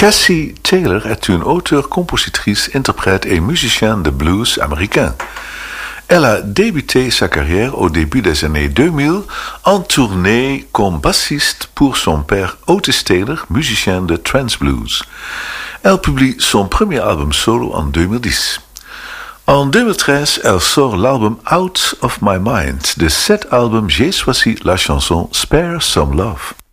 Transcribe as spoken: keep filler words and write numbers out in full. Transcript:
Cassie Taylor est une auteure, compositrice, interprète et musicienne de blues américain. Elle a débuté sa carrière au début des années deux mille en tournée comme bassiste pour son père Otis Taylor, musicien de trance blues. Elle publie son premier album solo en deux mille dix. En deux mille treize, elle sort l'album Out of My Mind. De cet album, j'ai choisi la chanson Spare Some Love.